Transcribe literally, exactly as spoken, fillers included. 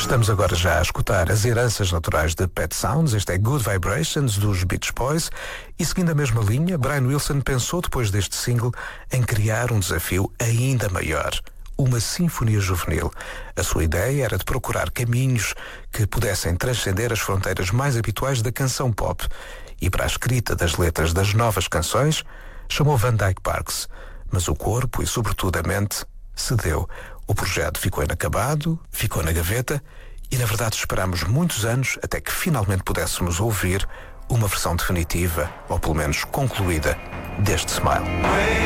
Estamos agora já a escutar as heranças naturais de Pet Sounds. Este é Good Vibrations dos Beach Boys. E seguindo a mesma linha, Brian Wilson pensou depois deste single em criar um desafio ainda maior. Uma sinfonia juvenil. A sua ideia era de procurar caminhos que pudessem transcender as fronteiras mais habituais da canção pop. E para a escrita das letras das novas canções, chamou Van Dyke Parks. Mas o corpo e sobretudo a mente cedeu. O projeto ficou inacabado, ficou na gaveta e na verdade esperámos muitos anos até que finalmente pudéssemos ouvir uma versão definitiva, ou pelo menos concluída, deste Smile.